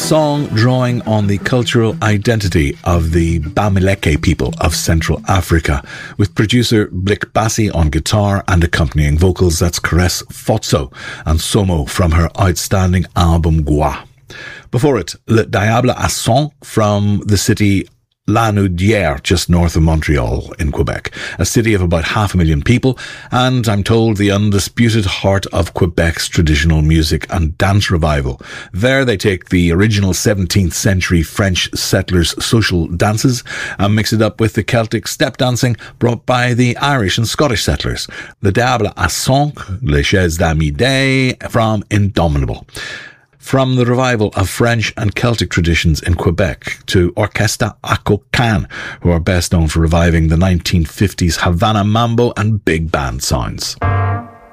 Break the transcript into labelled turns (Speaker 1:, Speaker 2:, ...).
Speaker 1: song drawing on the cultural identity of the Bamileke people of Central Africa, with producer Blick Bassi on guitar and accompanying vocals. That's Caress Fotso and Somo from her outstanding album Gua. Before it, Le Diable à Son from the city La Naudière, just north of Montreal in Quebec, a city of about 500,000 people, and I'm told the undisputed heart of Quebec's traditional music and dance revival. There they take the original 17th century French settlers' social dances and mix it up with the Celtic step dancing brought by the Irish and Scottish settlers. Le Diable à Son, Les Chaises d'Amidei from Indomitable. From the revival of French and Celtic traditions in Quebec to Orchestra à Cocaine, who are best known for reviving the 1950s Havana Mambo and big band sounds.